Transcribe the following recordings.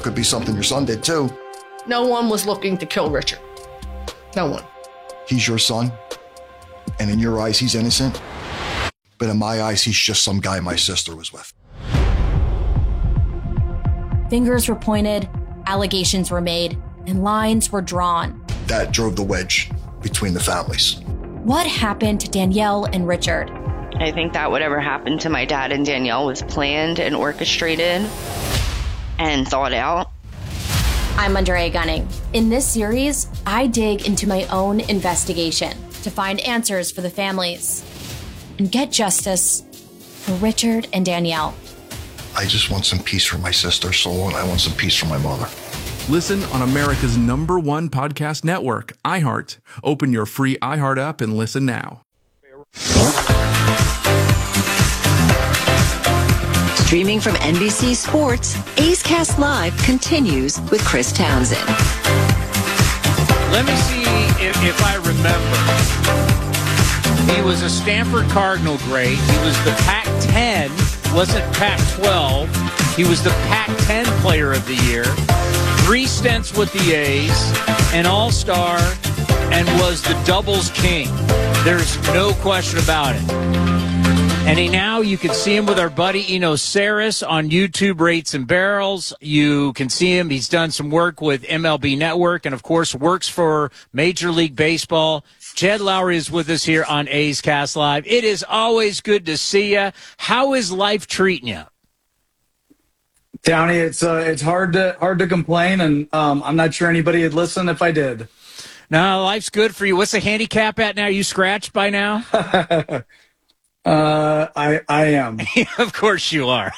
could be something your son did too. No one was looking to kill Richard. No one. He's your son, and in your eyes, he's innocent. But in my eyes, he's just some guy my sister was with. Fingers were pointed, allegations were made, and lines were drawn. That drove the wedge between the families. What happened to Danielle and Richard? I think that whatever happened to my dad and Danielle was planned and orchestrated and thought out. I'm Andrea Gunning. In this series, I dig into my own investigation to find answers for the families and get justice for Richard and Danielle. I just want some peace for my sister's soul, and I want some peace for my mother. Listen on America's #1 podcast network, iHeart. Open your free iHeart app and listen now. Streaming from NBC Sports, A's Cast Live continues with Chris Townsend. Let me see if I remember. He was a Stanford Cardinal great. He was the Pac-10, wasn't Pac-12. He was the Pac-10 Player of the Year. 3 stints with the A's, an All-Star, and was the doubles king. There's no question about it. And now you can see him with our buddy Eno Sarris on YouTube Rates and Barrels. You can see him. He's done some work with MLB Network and, of course, works for Major League Baseball. Jed Lowry is with us here on A's Cast Live. It is always good to see you. How is life treating you? Downey, it's hard to complain, and I'm not sure anybody would listen if I did. No, life's good for you. What's the handicap at now? You scratched by now? I am. Of course you are.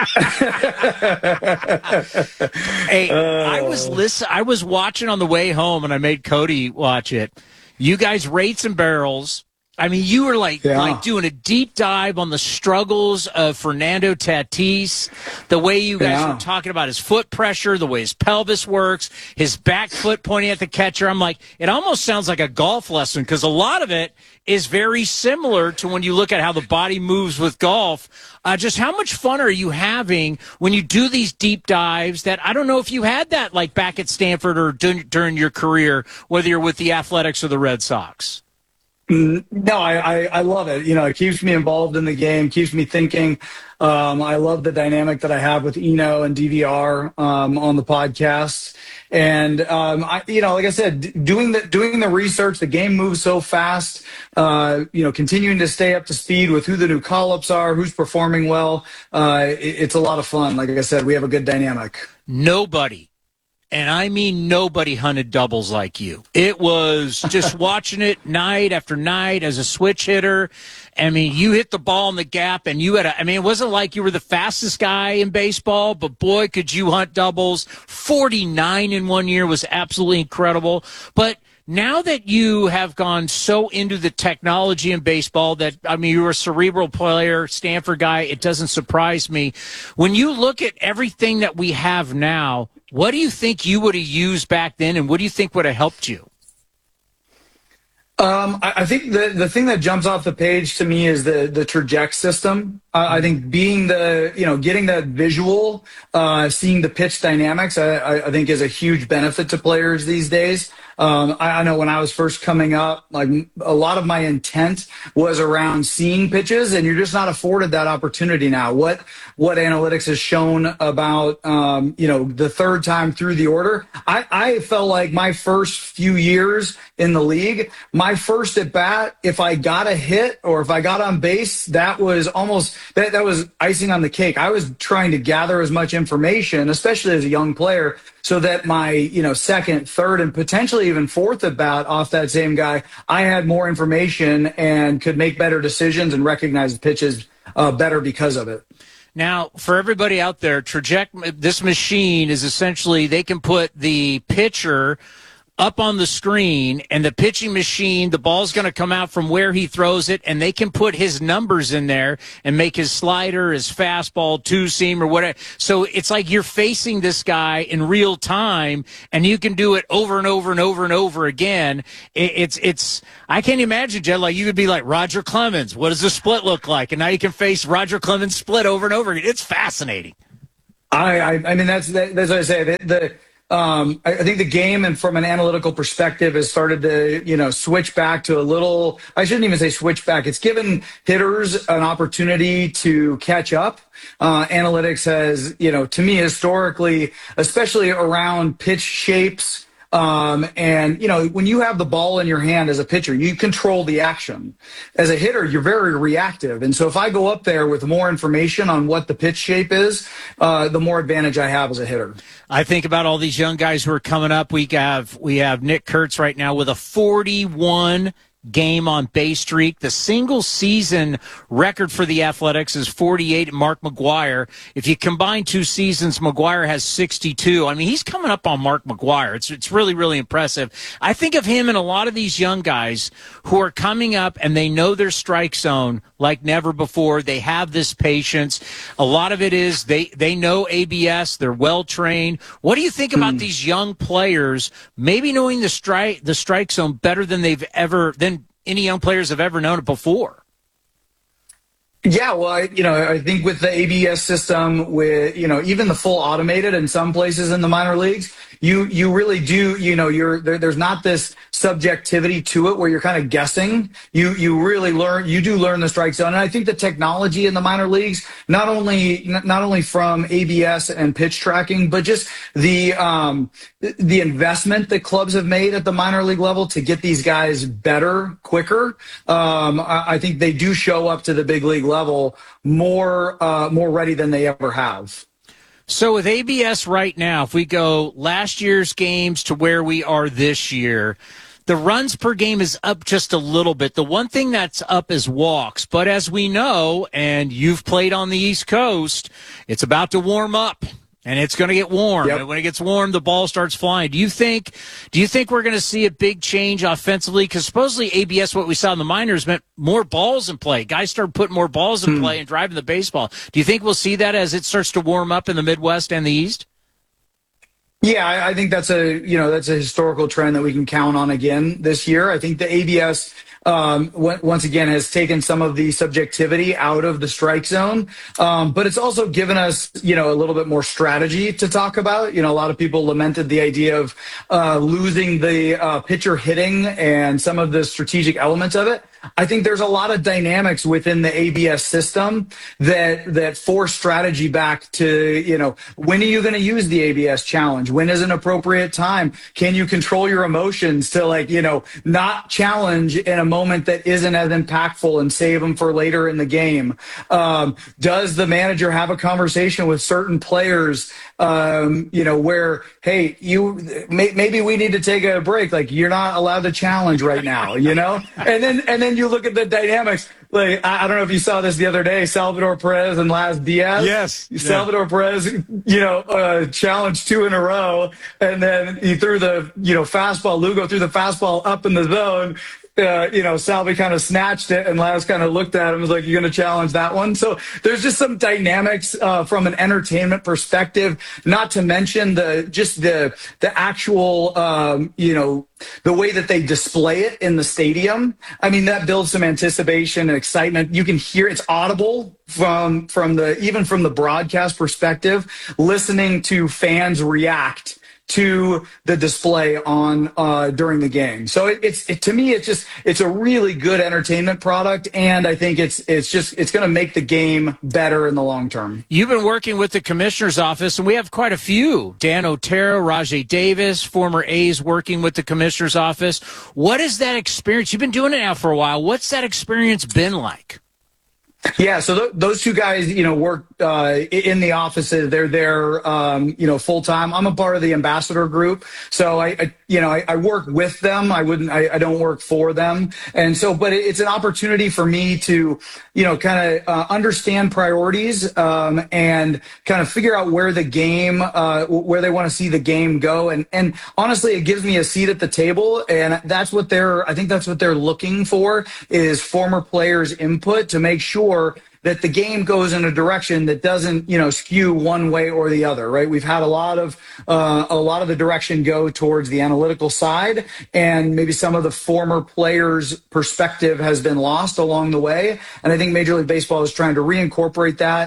Hey, I was watching on the way home, and I made Cody watch it. You guys, Rates and Barrels. I mean, you were like doing a deep dive on the struggles of Fernando Tatis, the way you guys were talking about his foot pressure, the way his pelvis works, his back foot pointing at the catcher. I'm like, it almost sounds like a golf lesson because a lot of it is very similar to when you look at how the body moves with golf. Just how much fun are you having when you do these deep dives that I don't know if you had that like back at Stanford or during your career, whether you're with the Athletics or the Red Sox? No, I love it. You know, it keeps me involved in the game, keeps me thinking. I love the dynamic that I have with Eno and DVR on the podcast. And like I said, doing the research, the game moves so fast. Continuing to stay up to speed with who the new call-ups are, who's performing well. It's a lot of fun. Like I said, we have a good dynamic. Nobody. And I mean nobody hunted doubles like you. It was just watching it night after night as a switch hitter. I mean, you hit the ball in the gap, and it wasn't like you were the fastest guy in baseball, but boy, could you hunt doubles. 49 in 1 year was absolutely incredible. But now that you have gone so into the technology in baseball that, I mean, you're a cerebral player, Stanford guy, it doesn't surprise me. When you look at everything that we have now, what do you think you would have used back then, and what do you think would have helped you? I think the thing that jumps off the page to me is the traject system. I think getting that visual, seeing the pitch dynamics, I think is a huge benefit to players these days. I know when I was first coming up, like a lot of my intent was around seeing pitches, and you're just not afforded that opportunity now. What analytics has shown about, the third time through the order, I felt like my first few years in the league, my first at bat, if I got a hit or if I got on base, that was almost, that was icing on the cake. I was trying to gather as much information, especially as a young player, so that my, second, third, and potentially even fourth at bat off that same guy, I had more information and could make better decisions and recognize the pitches better because of it. Now, for everybody out there, this machine is essentially, they can put the pitcher up on the screen, and the pitching machine, the ball's going to come out from where he throws it, and they can put his numbers in there and make his slider, his fastball, two-seam, or whatever. So it's like you're facing this guy in real time, and you can do it over and over and over and over again. It's I can't imagine, Jed, like you could be like Roger Clemens. What does the split look like? And now you can face Roger Clemens' split over and over again. It's fascinating. I mean, that's what I say. I think the game, and from an analytical perspective, has started to, switch back to a little, I shouldn't even say switch back. It's given hitters an opportunity to catch up. Analytics has, to me, historically, especially around pitch shapes, and when you have the ball in your hand as a pitcher, you control the action. As a hitter, you're very reactive. And so if I go up there with more information on what the pitch shape is, the more advantage I have as a hitter. I think about all these young guys who are coming up. We have Nick Kurtz right now with a 41 game on base streak. The single season record for the Athletics is 48. Mark McGwire. If you combine 2 seasons, McGwire has 62. I mean, he's coming up on Mark McGwire. It's really, really impressive. I think of him and a lot of these young guys who are coming up and they know their strike zone like never before. They have this patience. A lot of it is they know ABS. They're well trained. What do you think about these young players maybe knowing the strike zone better than than any young players have ever known it before? Yeah, well, I think with the ABS system, with even the full automated in some places in the minor leagues, you really do, there's not this subjectivity to it where you're kind of guessing. You really learn the strike zone. And I think the technology in the minor leagues, not only from ABS and pitch tracking, but just the investment that clubs have made at the minor league level to get these guys better, quicker. I think they do show up to the big league level more ready than they ever have. So with ABS right now, if we go last year's games to where we are this year, the runs per game is up just a little bit. The one thing that's up is walks. But as we know, and you've played on the East Coast, it's about to warm up. And it's going to get warm. Yep. And when it gets warm, the ball starts flying. Do you think we're going to see a big change offensively? Because supposedly ABS, what we saw in the minors, meant more balls in play. Guys started putting more balls in play and driving the baseball. Do you think we'll see that as it starts to warm up in the Midwest and the East? Yeah, I think that's a historical trend that we can count on again this year. I think the ABS once again has taken some of the subjectivity out of the strike zone, but it's also given us a little bit more strategy to talk about. A lot of people lamented the idea of losing the pitcher hitting and some of the strategic elements of it. I think there's a lot of dynamics within the ABS system that force strategy back to, when are you going to use the ABS challenge? When is an appropriate time? Can you control your emotions to not challenge in a moment that isn't as impactful and save them for later in the game? Does the manager have a conversation with certain players, where, hey, maybe we need to take a break. You're not allowed to challenge right now, and then you look at the dynamics. I don't know if you saw this the other day, Salvador Perez and Laz Diaz. Yes. Salvador Perez, challenged 2 in a row, and then he threw the, fastball. Lugo threw the fastball up in the zone. Salvi kind of snatched it, and Laz kind of looked at him and was like, "You're going to challenge that one?" So there's just some dynamics from an entertainment perspective, not to mention the actual, the way that they display it in the stadium. I mean, that builds some anticipation and excitement. You can hear it's audible from the broadcast perspective, listening to fans react to the display on during the game. So to me it's a really good entertainment product, and I think it's going to make the game better in the long term. You've been working with the commissioner's office, and we have quite a few. Dan Otero, Rajay Davis, former A's working with the commissioner's office. What is that experience? You've been doing it now for a while. What's that experience been like? Yeah, so those two guys, work in the offices. They're there, full time. I'm a part of the ambassador group, so I work with them. I don't work for them, and so, but it's an opportunity for me to, kind of understand priorities and kind of figure out where the game, where they want to see the game go, and honestly, it gives me a seat at the table, and I think that's what they're looking for, is former players' input to make sure that the game goes in a direction that doesn't, skew one way or the other, right? We've had a lot of the direction go towards the analytical side, and maybe some of the former players' perspective has been lost along the way. And I think Major League Baseball is trying to reincorporate that,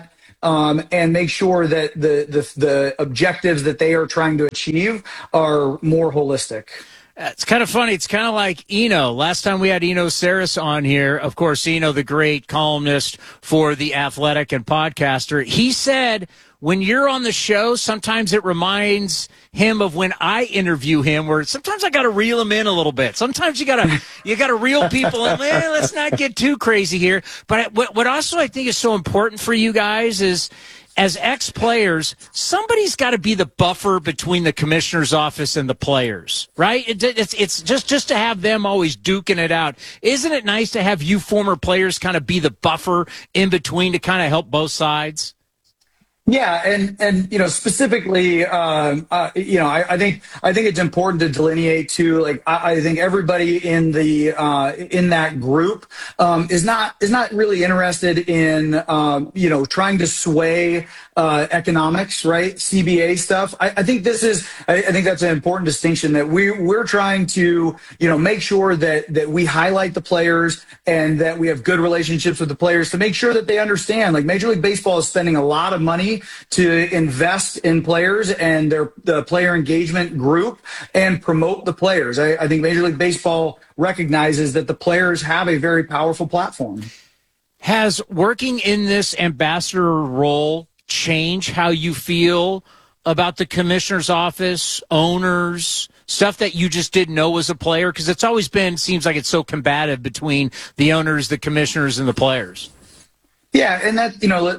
and make sure that the objectives that they are trying to achieve are more holistic. It's kind of funny. It's kind of like Eno. Last time we had Eno Saris on here, of course, Eno, the great columnist for The Athletic and podcaster, he said when you're on the show, sometimes it reminds him of when I interview him, where sometimes I got to reel him in a little bit. Sometimes you got to reel people in. Let's not get too crazy here. But what also I think is so important for you guys is, as ex-players, somebody's got to be the buffer between the commissioner's office and the players, right? It's just to have them always duking it out. Isn't it nice to have you former players kind of be the buffer in between to kind of help both sides? Yeah, and specifically, I think it's important to delineate too. Like I think everybody in that group is not really interested in trying to sway economics, right? CBA stuff. I think that's an important distinction, that we're trying to make sure that we highlight the players and that we have good relationships with the players to make sure that they understand. Like Major League Baseball is spending a lot of money to invest in players and the player engagement group and promote the players. I think Major League Baseball recognizes that the players have a very powerful platform. Has working in this ambassador role changed how you feel about the commissioner's office, owners, stuff that you just didn't know as a player? Because it's always been, seems like it's so combative between the owners, the commissioners, and the players. Yeah, and that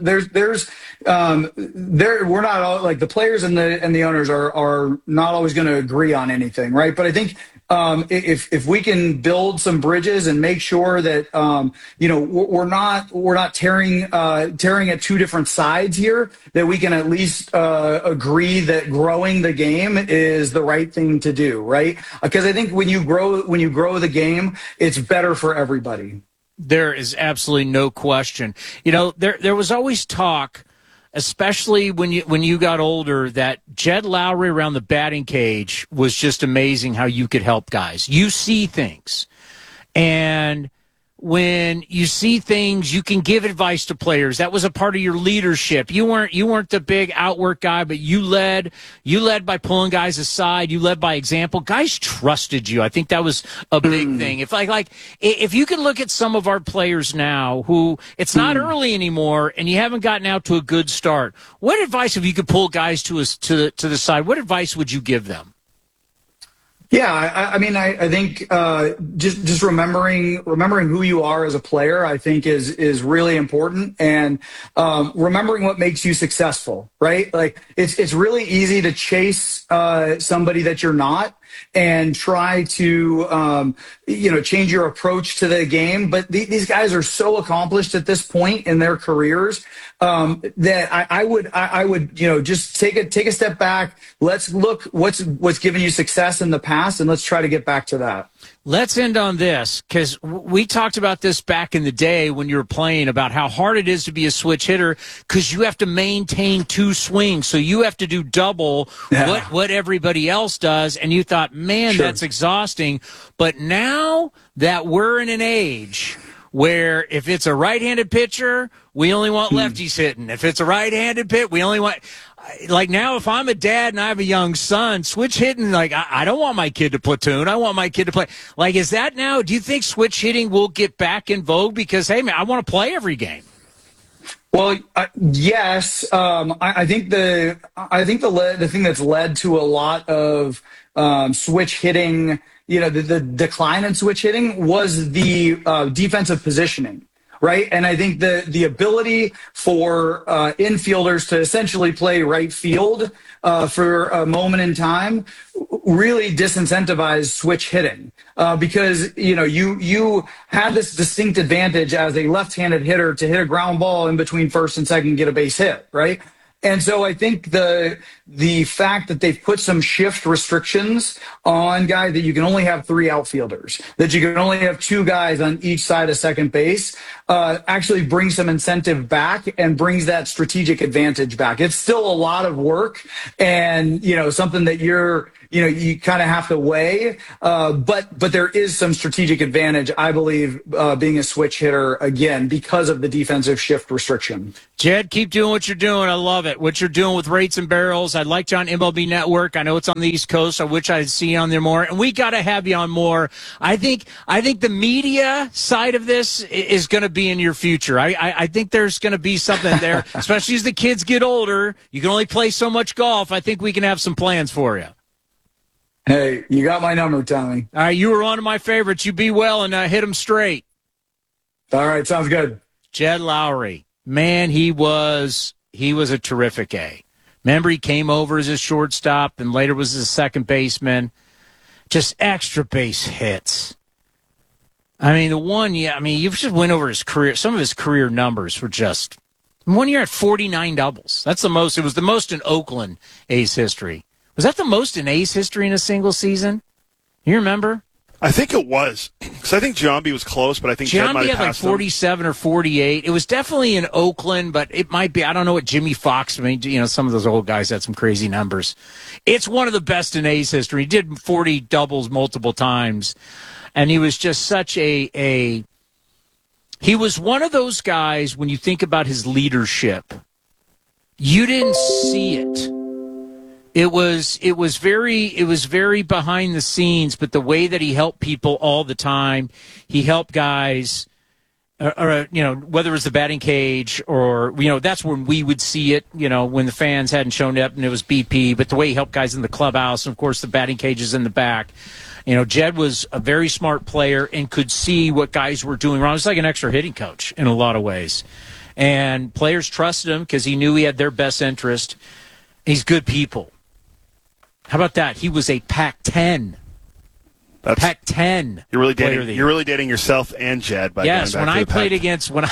we're not all, like, the players and the owners are not always going to agree on anything, right? But I think if we can build some bridges and make sure that we're not tearing at two different sides here, that we can at least agree that growing the game is the right thing to do, right? Because I think when you grow the game, it's better for everybody. There is absolutely no question. There was always talk, especially when you got older, that Jed Lowrie around the batting cage was just amazing how you could help guys. You see things. And when you see things, you can give advice to players. That was a part of your leadership. You weren't the big outwork guy, but you led by pulling guys aside. You led by example. Guys trusted you. I think that was a big thing. If you can look at some of our players now who it's not early anymore and you haven't gotten out to a good start, what advice, if you could pull guys to the side, what advice would you give them? Yeah, I think just remembering who you are as a player, I think is really important, and remembering what makes you successful, right? Like it's really easy to chase somebody that you're not and try to change your approach to the game. But these guys are so accomplished at this point in their careers that I would just take a step back. Let's look what's given you success in the past, and let's try to get back to that. Let's end on this, because we talked about this back in the day when you were playing, about how hard it is to be a switch hitter because you have to maintain two swings. So you have to do double what everybody else does. And you thought, man, Sure. That's exhausting. But now that we're in an age where if it's a right-handed pitcher, we only want lefties hitting. If it's a right-handed pitch, we only want... Like now, if I'm a dad and I have a young son, switch hitting, like I don't want my kid to platoon. I want my kid to play. Like, is that now? Do you think switch hitting will get back in vogue? Because, hey, man, I want to play every game. Well, yes. I think the thing that's led to a lot of switch hitting, the decline in switch hitting was the defensive positioning. Right. And I think the ability for infielders to essentially play right field for a moment in time really disincentivized switch hitting because, you had this distinct advantage as a left-handed hitter to hit a ground ball in between first and second and get a base hit. Right. And so I think the fact that they've put some shift restrictions on guys, that you can only have 3 outfielders, that you can only have 2 guys on each side of second base, actually brings some incentive back and brings that strategic advantage back. It's still a lot of work and, something that you're you kind of have to weigh. But there is some strategic advantage, I believe, being a switch hitter again because of the defensive shift restriction. Jed, keep doing what you're doing. I love it. What you're doing with Rates and Barrels. I'd like you on MLB Network. I know it's on the East Coast. I wish I'd see you on there more. And we got to have you on more. I think the media side of this is going to be in your future. I think there's going to be something there, especially as the kids get older. You can only play so much golf. I think we can have some plans for you. Hey, you got my number, Tommy. All right, you were one of my favorites. You be well and hit them straight. All right, sounds good. Jed Lowrie. Man, he was a terrific A. Remember, he came over as a shortstop and later was a second baseman. Just extra base hits. I mean, you just went over his career. Some of his career numbers were just, one year at 49 doubles. That's the most. It was the most in Oakland A's history. Was that the most in A's history in a single season? You remember? I think it was. Because I think Giambi was close, but I think Jed might have had like passed 47 or 48. It was definitely in Oakland, but it might be, I don't know what Jimmy Fox, some of those old guys had some crazy numbers. It's one of the best in A's history. He did 40 doubles multiple times, and he was just such he was one of those guys, when you think about his leadership, you didn't see it. It was very behind the scenes, but the way that he helped people all the time, he helped guys, whether it was the batting cage or, that's when we would see it, when the fans hadn't shown up and it was BP, but the way he helped guys in the clubhouse, and of course the batting cages in the back. Jed was a very smart player and could see what guys were doing wrong. He was like an extra hitting coach in a lot of ways. And players trusted him because he knew he had their best interest. He's good people. How about that? He was a Pac-10. Pac-10. You're really dating yourself and Jed. By yes, going back when I to played against when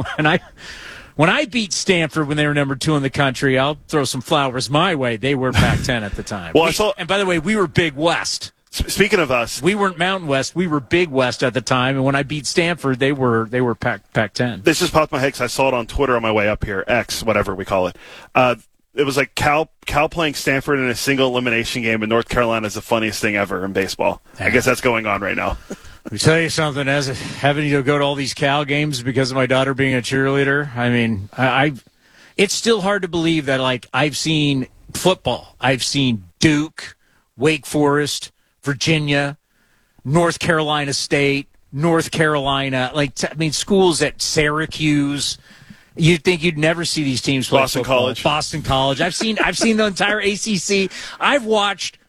I beat Stanford when they were number 2 in the country, I'll throw some flowers my way. They were Pac-10 at the time. And by the way, we were Big West. Speaking of us, we weren't Mountain West. We were Big West at the time. And when I beat Stanford, they were Pac-10. This just popped in my head because I saw it on Twitter on my way up here. X, whatever we call it. It was like Cal playing Stanford in a single elimination game in North Carolina is the funniest thing ever in baseball. I guess that's going on right now. Let me tell you something. As having to go to all these Cal games because of my daughter being a cheerleader, I mean, it's still hard to believe that, I've seen football. I've seen Duke, Wake Forest, Virginia, North Carolina State, North Carolina, schools at Syracuse. You'd think you'd never see these teams play Boston football. College. Boston College. I've seen the entire ACC. I've watched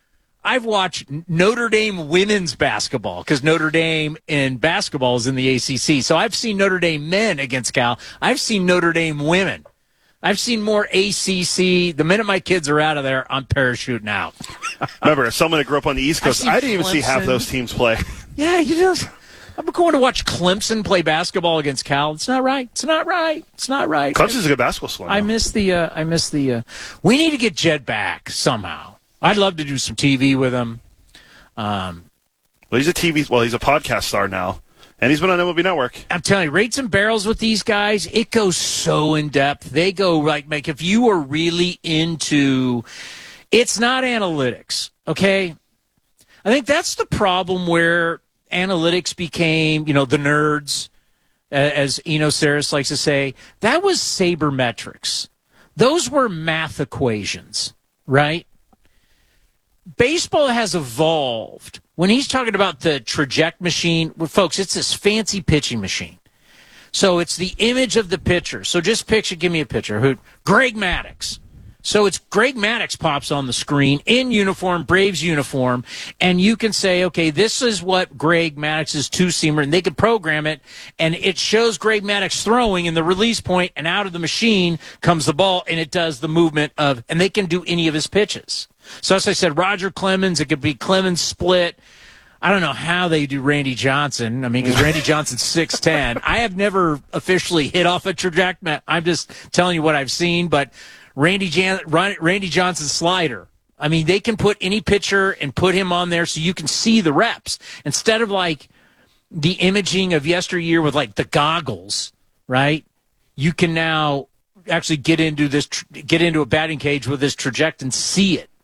Notre Dame women's basketball because Notre Dame in basketball is in the ACC. So I've seen Notre Dame men against Cal. I've seen Notre Dame women. I've seen more ACC. The minute my kids are out of there, I'm parachuting out. Remember, as someone that grew up on the East Coast, I didn't even see half those teams play. Yeah, I'm going to watch Clemson play basketball against Cal. It's not right. Clemson's a good basketball school. I miss the. We need to get Jed back somehow. I'd love to do some TV with him. He's a podcast star now, and he's been on MLB Network. I'm telling you, Rates and Barrels with these guys, it goes so in depth. They go if you are really into, it's not analytics. Okay, I think that's the problem where analytics became, the nerds, as Eno Saris likes to say. That was sabermetrics. Those were math equations, right? Baseball has evolved. When he's talking about the traject machine, folks, it's this fancy pitching machine. So it's the image of the pitcher. So just give me a pitcher. Greg Maddux. So it's Greg Maddux pops on the screen in uniform, Braves uniform, and you can say, okay, this is what Greg Maddox's two-seamer, and they can program it, and it shows Greg Maddux throwing in the release point, and out of the machine comes the ball, and it does the movement and they can do any of his pitches. So as I said, Roger Clemens, it could be Clemens split. I don't know how they do Randy Johnson. Because Randy Johnson's 6'10". I have never officially hit off a trajectory. I'm just telling you what I've seen, but Randy Johnson's slider. They can put any pitcher and put him on there so you can see the reps. Instead of the imaging of yesteryear with the goggles, right? You can now actually get into a batting cage with this trajectory and see it.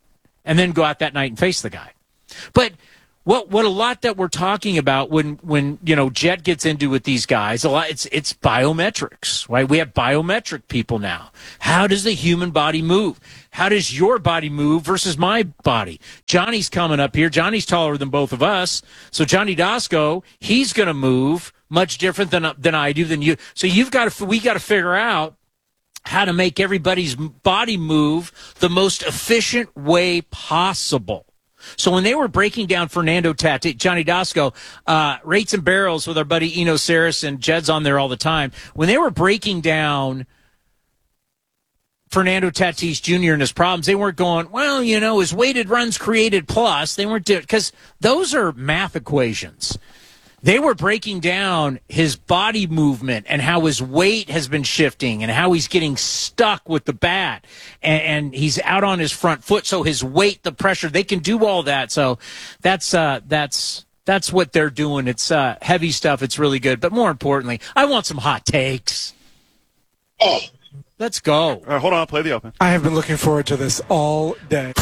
and then go out that night and face the guy. But what a lot that we're talking about when Jet gets into with these guys, a lot it's biometrics, right? We have biometric people now. How does the human body move? How does your body move versus my body? Johnny's coming up here. Johnny's taller than both of us. So Johnny Dasco, he's going to move much different than I do, than you. So we got to figure out how to make everybody's body move the most efficient way possible. So when they were breaking down Fernando Tatis, Johnny Dasco, Rates and Barrels with our buddy Eno Saris, and Jed's on there all the time, when they were breaking down Fernando Tatis Jr. and his problems, they weren't going, well, his weighted runs created plus. They weren't doing, because those are math equations. They were breaking down his body movement and how his weight has been shifting and how he's getting stuck with the bat and he's out on his front foot. So his weight, the pressure, they can do all that. So that's what they're doing. It's heavy stuff. It's really good. But more importantly, I want some hot takes. Oh, let's go. All right, hold on. I'll play the open. I have been looking forward to this all day.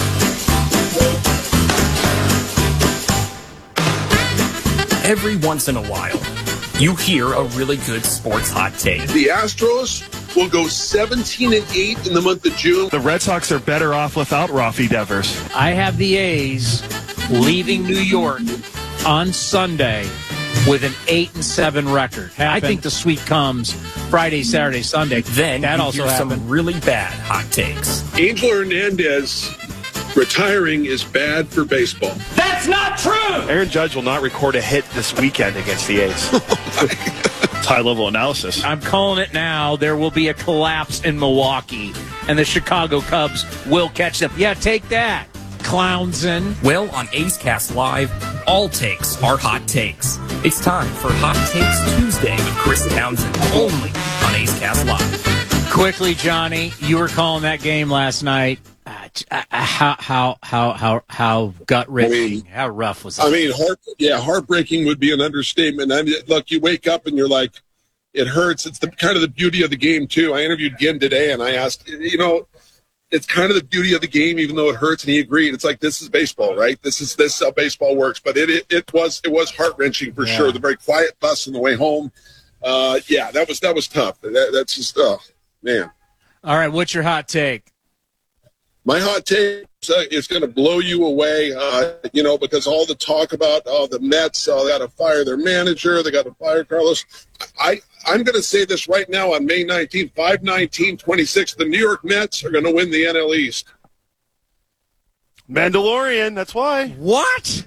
Every once in a while, you hear a really good sports hot take. The Astros will go 17-8 in the month of June. The Red Sox are better off without Rafi Devers. I have the A's leaving New York on Sunday with an 8-7 record. I think the sweep comes Friday, Saturday, Sunday. Then that you also hear happened. some really bad hot takes. Angel Hernandez retiring is bad for baseball. That's not true! Aaron Judge will not record a hit this weekend against the A's. It's high-level analysis. I'm calling it now. There will be a collapse in Milwaukee, and the Chicago Cubs will catch them. Yeah, take that, Clownson. Well, on A's Cast Live, all takes are hot takes. It's time for Hot Takes Tuesday with Chris Townsend, only on A's Cast Live. Quickly, Johnny, you were calling that game last night. How gut-wrenching, how rough was it? I mean, heartbreaking would be an understatement. I mean, look, you wake up and you're like, it hurts. It's kind of the beauty of the game, too. I interviewed Ginn today, and I asked, it's kind of the beauty of the game, even though it hurts, and he agreed. It's like, this is baseball, right? This is how baseball works. But it was heart-wrenching for sure. The very quiet bus on the way home. That was tough. That's just, man. All right, what's your hot take? My hot take is going to blow you away, because all the talk about the Mets, they got to fire their manager, they got to fire Carlos. I'm going to say this right now on May 19th, 5/19/26, the New York Mets are going to win the NL East. Mandalorian, that's why. What?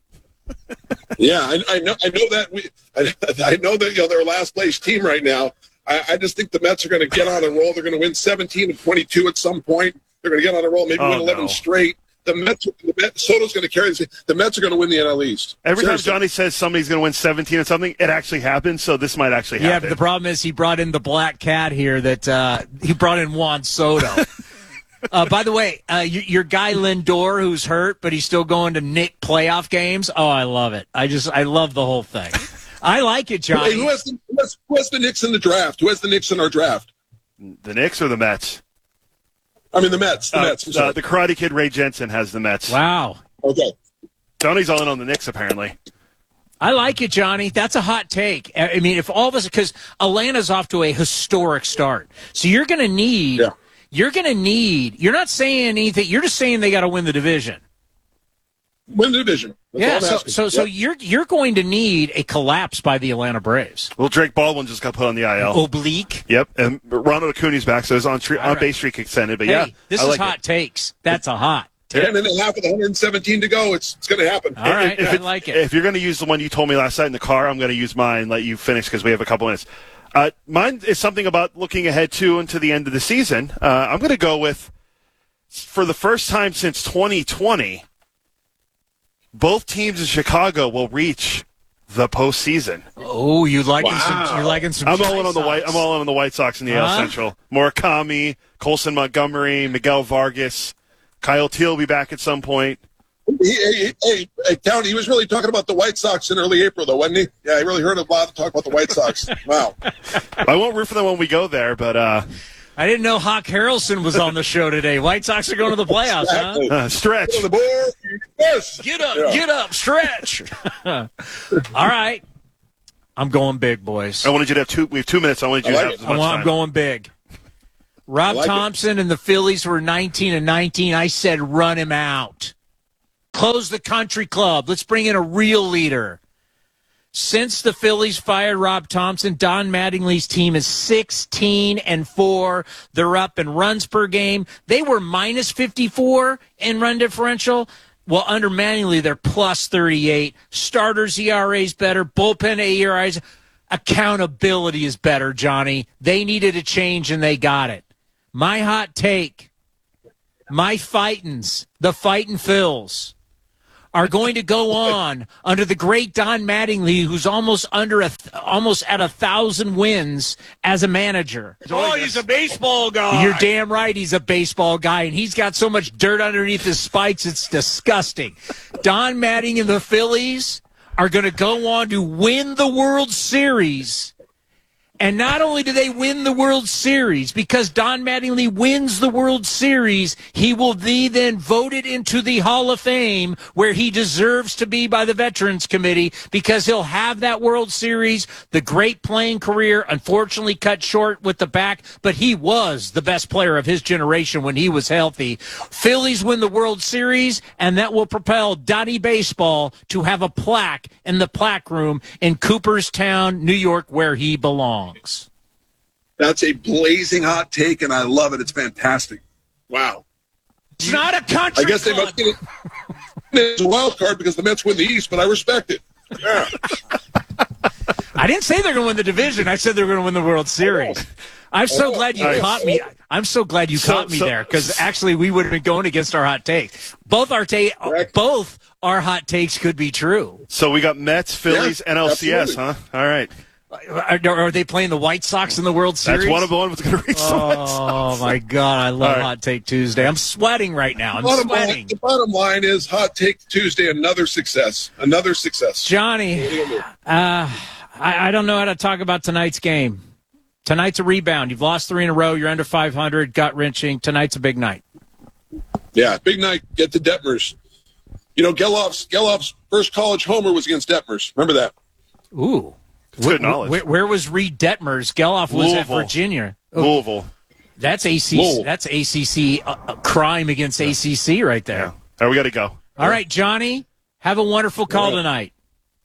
Yeah, I know that. I know that they're a last place team right now. I just think the Mets are going to get on a roll. They're going to win 17 and 22 at some point. They're going to get on a roll, maybe win 11 straight. The Mets, Soto's going to carry this. The Mets are going to win the NL East. Every time Johnny says somebody's going to win 17 or something, it actually happens, so this might actually happen. Yeah, but the problem is he brought in the black cat here that he brought in Juan Soto. By the way, your guy Lindor, who's hurt, but he's still going to Knick playoff games. Oh, I love it. I love the whole thing. I like it, Johnny. Hey, who has the Knicks in the draft? Who has the Knicks in our draft? The Knicks or the Mets? I mean, the Mets. The Mets. The Karate Kid Ray Jensen has the Mets. Wow. Okay. Johnny's all in on the Knicks, apparently. I like it, Johnny. That's a hot take. I mean, if all of us, because Atlanta's off to a historic start. So you're going to need, you're not saying anything. You're just saying they got to win the division. Win the division. That's so you're going to need a collapse by the Atlanta Braves. Well, Drake Baldwin just got put on the IL. Oblique. Yep, and Ronald Acuña's back, so it's on base streak extended. But this is hot takes. That's a hot take. 10 and a half with 117 to go. It's going to happen. All right, I like it. If you're going to use the one you told me last night in the car, I'm going to use mine. Let you finish because we have a couple minutes. Mine is something about looking ahead into the end of the season. I'm going to go with, for the first time since 2020. Both teams in Chicago will reach the postseason. Oh, you're liking some. I'm all in on the White. I'm all in on the White Sox in the AL Central. Murakami, Colson Montgomery, Miguel Vargas, Kyle Teal will be back at some point. Hey, Town, he was really talking about the White Sox in early April, though, wasn't he? Yeah, I really heard a lot of talk about the White Sox. Wow. I won't root for them when we go there, but I didn't know Hawk Harrelson was on the show today. White Sox are going to the playoffs, huh? Stretch. Get on the board. Yes. Get up, stretch. All right. I'm going big, boys. I wanted you to have we have 2 minutes. I wanted you to have as much time. I'm going big. Rob Thompson and the Phillies were 19-19. I said run him out. Close the country club. Let's bring in a real leader. Since the Phillies fired Rob Thompson, Don Mattingly's team is 16-4. They're up in runs per game. They were minus 54 in run differential. Well, under Mattingly, they're plus 38. Starters ERA is better. Bullpen ERA is. Accountability is better, Johnny. They needed a change, and they got it. My hot take, my Fightins, the Fightin' Phils, are going to go on under the great Don Mattingly, who's almost at 1,000 wins as a manager. Oh, he's a baseball guy. You're damn right he's a baseball guy, and he's got so much dirt underneath his spikes, it's disgusting. Don Mattingly and the Phillies are going to go on to win the World Series. And not only do they win the World Series, because Don Mattingly wins the World Series, he will be then voted into the Hall of Fame where he deserves to be by the Veterans Committee, because he'll have that World Series, the great playing career, unfortunately cut short with the back, but he was the best player of his generation when he was healthy. Phillies win the World Series, and that will propel Donnie Baseball to have a plaque in the plaque room in Cooperstown, New York, where he belongs. That's a blazing hot take, and I love it. It's fantastic. Wow. It's not a country I guess club. they must get it. It's a wild card because the Mets win the East, but I respect it. Yeah. I didn't say they're going to win the division. I said they're going to win the World Series. I'm so glad you caught me. I'm so glad you caught me there, because actually we would have been going against our hot take. Both our hot takes could be true. So we got Mets, Phillies, NLCS, absolutely. huh? All right. Are they playing the White Sox in the World Series? That's one of the ones that's going to reach the White Sox. Oh, my God. I love Hot Take Tuesday. I'm sweating right now. I'm sweating. The bottom line is Hot Take Tuesday, another success. Another success. Johnny, I don't know how to talk about tonight's game. Tonight's a rebound. You've lost 3 in a row. You're under 500. Gut-wrenching. Tonight's a big night. Yeah, big night. Get to Detmers. You know, Gelof's first college homer was against Detmers. Remember that? Ooh. Good knowledge. Where was Reed Detmers? Gelof was at Virginia. Louisville. That's ACC. That's ACC crime against ACC right there. Yeah. All right, we got to go. All right, Johnny, have a wonderful call tonight.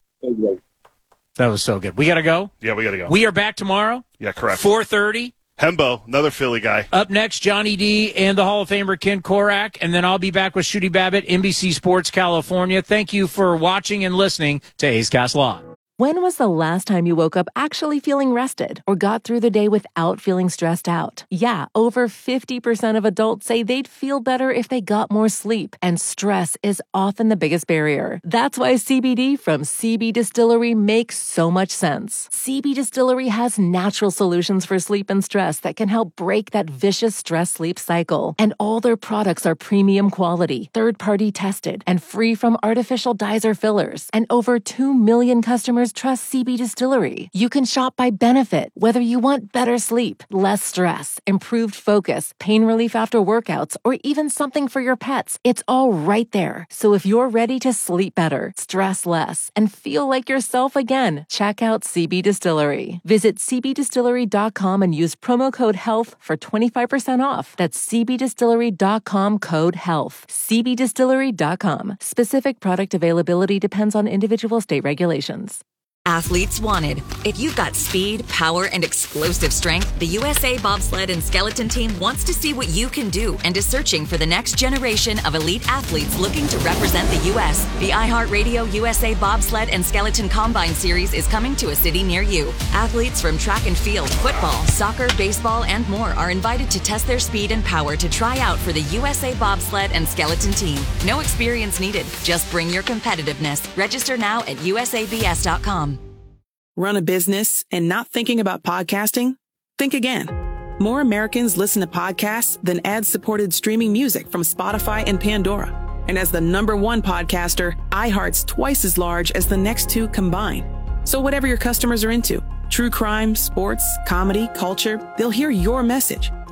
That was so good. We got to go? Yeah, we got to go. We are back tomorrow? Yeah, correct. 4:30. Hembo, another Philly guy. Up next, Johnny D and the Hall of Famer Ken Korak, and then I'll be back with Shooty Babbitt, NBC Sports California. Thank you for watching and listening to A's Cast Live. When was the last time you woke up actually feeling rested or got through the day without feeling stressed out? Yeah, over 50% of adults say they'd feel better if they got more sleep, and stress is often the biggest barrier. That's why CBD from CB Distillery makes so much sense. CB Distillery has natural solutions for sleep and stress that can help break that vicious stress-sleep cycle. And all their products are premium quality, third-party tested, and free from artificial dyes or fillers. And over 2 million customers trust CB Distillery. You can shop by benefit, whether you want better sleep, less stress, improved focus, pain relief after workouts, or even something for your pets. It's all right there. So if you're ready to sleep better, stress less, and feel like yourself again, check out CB Distillery. Visit cbdistillery.com and use promo code HEALTH for 25% off. That's cbdistillery.com, code HEALTH. cbdistillery.com. Specific product availability depends on individual state regulations. Athletes wanted. If you've got speed, power, and explosive strength, the USA Bobsled and Skeleton Team wants to see what you can do and is searching for the next generation of elite athletes looking to represent the U.S. The iHeartRadio USA Bobsled and Skeleton Combine Series is coming to a city near you. Athletes from track and field, football, soccer, baseball, and more are invited to test their speed and power to try out for the USA Bobsled and Skeleton Team. No experience needed. Just bring your competitiveness. Register now at usabs.com. Run a business and not thinking about podcasting? Think again. More Americans listen to podcasts than ad-supported streaming music from Spotify and Pandora. And as the #1 podcaster, iHeart's twice as large as the next 2 combined. So whatever your customers are into, true crime, sports, comedy, culture, they'll hear your message.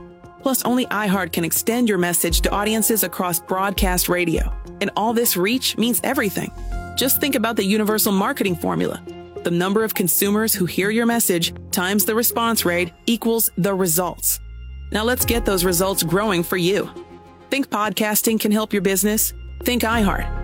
Plus, only iHeart can extend your message to audiences across broadcast radio. And all this reach means everything. Just think about the universal marketing formula. The number of consumers who hear your message times the response rate equals the results. Now let's get those results growing for you. Think podcasting can help your business? Think iHeart.